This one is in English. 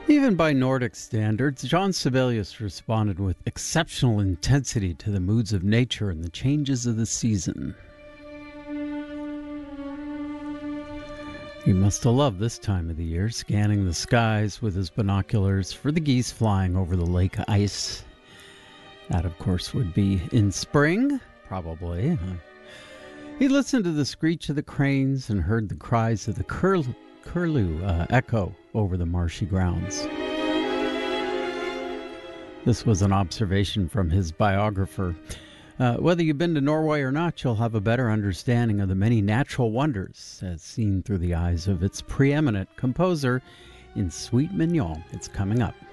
Even by Nordic standards, John Sibelius responded with exceptional intensity to the moods of nature and the changes of the season. He must have loved this time of the year, scanning the skies with his binoculars for the geese flying over the lake ice. That, of course, would be in spring, probably. He listened to the screech of the cranes and heard the cries of the curlew echo over the marshy grounds. This was an observation from his biographer. Whether you've been to Norway or not, you'll have a better understanding of the many natural wonders as seen through the eyes of its preeminent composer in Suite Mignon. It's coming up.